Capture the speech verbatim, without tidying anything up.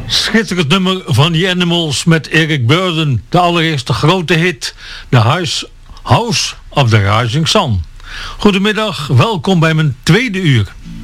Schitterend nummer van The Animals met Eric Burdon. De allereerste grote hit, The House, House of the Rising Sun. Goedemiddag, welkom bij mijn tweede uur.